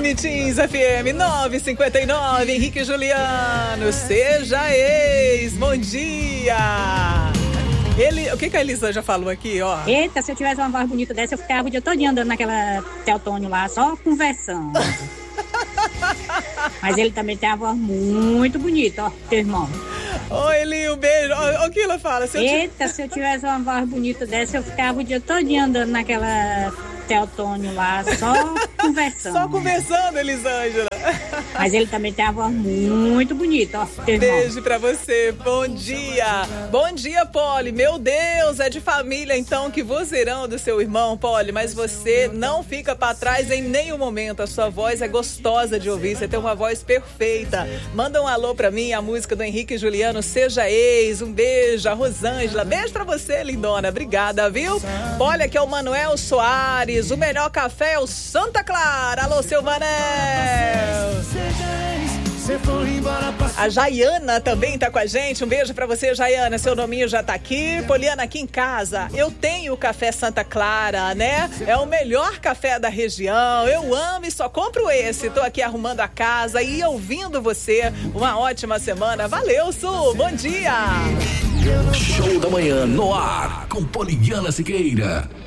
Unitins FM 959, Henrique e Juliano, seja ex, bom dia. O que a Elisângela falou aqui, ó? Eita, se eu tivesse uma voz bonita dessa, eu ficava o dia todo andando naquela Teotônio lá, só conversando. Mas ele também tem a voz muito bonita, ó, teu irmão. Oi, Eli, um beijo. O que ela fala? Se eu tivesse uma voz bonita dessa, eu ficava o dia todo andando naquela Teotônio lá, só conversando. Só conversando, Elisângela. Mas ele também tem a voz muito bonita, ó, teu irmão. Beijo pra você, bom dia. Bom dia, Poli. Meu Deus, é de família então, que vozeirão do seu irmão, Poli. Mas você não fica pra trás em nenhum momento. A sua voz é gostosa de ouvir, você tem uma voz perfeita. Manda um alô pra mim, a música do Henrique e Juliano, Seja Ex. Um beijo, a Rosângela. Beijo pra você, lindona. Obrigada, viu? Poli, aqui é o Manuel Soares. O melhor café é o Santa Clara. Alô, seu Manel. A Jaiana também tá com a gente. Um beijo pra você, Jaiana. Seu nominho já tá aqui. Poliana, aqui em casa eu tenho o café Santa Clara, né? É o melhor café da região. Eu amo e só compro esse. Tô aqui arrumando a casa e ouvindo você. Uma ótima semana. Valeu, Su. Bom dia. Show da manhã no ar com Poliana Siqueira.